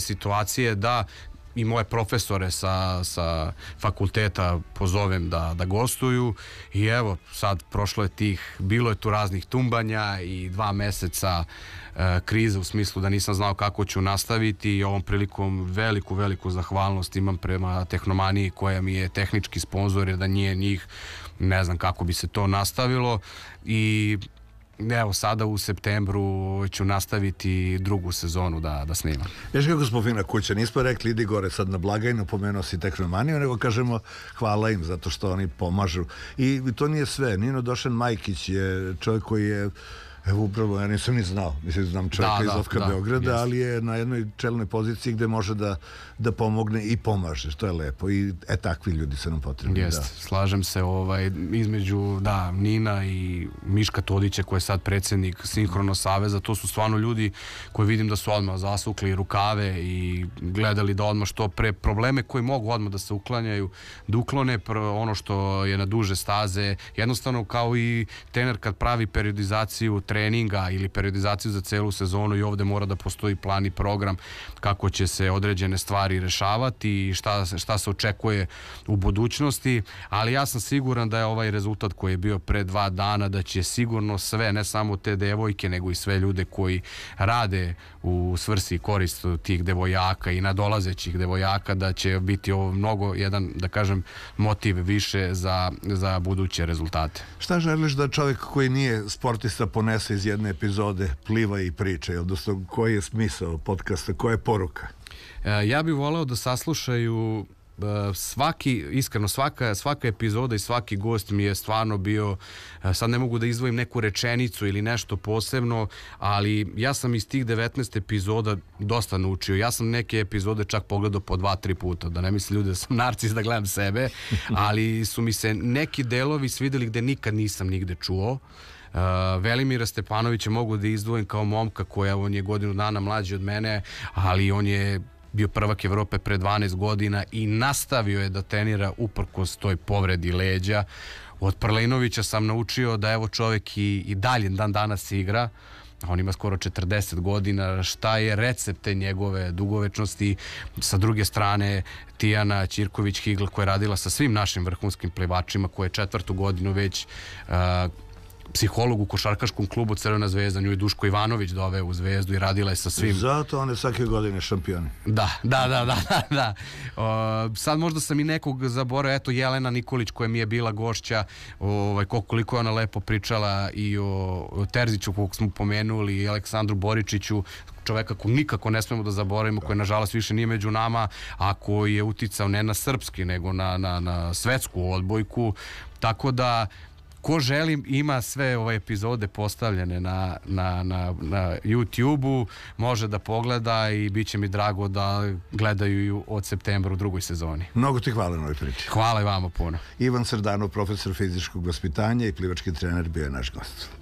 situacije da i moje profesore sa fakulteta pozovem da gostuju i evo sad prošlo je bilo je tu raznih tumbanja i 2 meseca krize u smislu da nisam znao kako ću nastaviti i ovom prilikom veliku zahvalnost imam prema Tehnomaniji koja mi je tehnički sponzor, jer da nije njih ne znam kako bi se to nastavilo. I evo sada u septembru ću nastaviti 2. sezonu da snimam. Viš kako smo fina kuća, nismo rekli idi gore sad na blagajnu, pomenuo si Tehnomaniju, nego kažemo hvala im zato što oni pomažu. I to nije sve. Nino Došan Majkić je čovjek koji je, evo upravo, ja nisam ni znao, mislim znam čovjeka iz Ofka Beograda, ali je na jednoj čelnoj poziciji gde može da pomogne i pomaže, što je lepo i takvi ljudi su nam potrebni. Jeste, slažem se, između Nina i Miška Todića koji je sad predsjednik Sinhrono saveza, to su stvarno ljudi koji vidim da su odmah zasukli rukave i gledali da odmah što pre probleme koji mogu odmah da se uklanjaju, da uklone ono što je na duže staze, jednostavno kao i trener kad pravi periodizaciju treninga ili periodizaciju za celu sezonu i ovde mora da postoji plan i program kako će se određene stvari rešavati i šta se očekuje u budućnosti, ali ja sam siguran da je ovaj rezultat koji je bio pre 2 dana da će sigurno sve, ne samo te devojke nego i sve ljude koji rade u svrsi i korist tih devojaka i nadolazećih devojaka, da će biti ovo mnogo jedan, da kažem, motiv više za buduće rezultate. Šta želiš da čovjek koji nije sportista ponese iz jedne epizode Pliva i priče, odnosno koji je smisao podcasta, koja je poruka? Ja bih voleo da saslušaju iskreno svaka epizoda i svaki gost mi je stvarno bio, sad ne mogu da izdvojim neku rečenicu ili nešto posebno, ali ja sam iz tih 19 epizoda dosta naučio. Ja sam neke epizode čak pogledao po 2-3 puta, da ne misli ljudi da sam narcis da gledam sebe, ali su mi se neki delovi svideli gde nikad nisam nigde čuo. Velimira Stepanovića mogu da izdvojim kao momka koja, on je godinu dana mlađi od mene, ali on je bio prvak Evrope pre 12 godina i nastavio je da trenira uprkos toj povredi leđa. Od Prlinovića sam naučio da evo čovjek i dalje dan danas igra, on ima skoro 40 godina, šta je recept te njegove dugovečnosti. Sa druge strane Tijana Ćirković-Higl koja je radila sa svim našim vrhunskim plivačima, koja je 4. godinu već psiholog u košarkaškom klubu Crvena zvezda, nju je Duško Ivanović doveo u Zvezdu i radila je sa svim. Zato one svake godine šampioni. Da. Sad možda sam i nekog zaboravio, eto Jelena Nikolić koja mi je bila gošća, koliko je ona lepo pričala i o Terziću kog smo pomenuli i Aleksandru Boričiću, čoveka kog nikako ne smemo da zaboravimo, koji nažalost više nije među nama, a koji je uticao ne na srpski nego na svetsku odbojku, tako da ko želim ima sve ove epizode postavljene na YouTube-u, može da pogleda i bit će mi drago da gledaju od septembra u 2. sezoni. Mnogo ti hvala na ovoj priči. Hvala i vama puno. Ivan Srdanov, profesor fizičkog vaspitanja i plivački trener, bio je naš gost.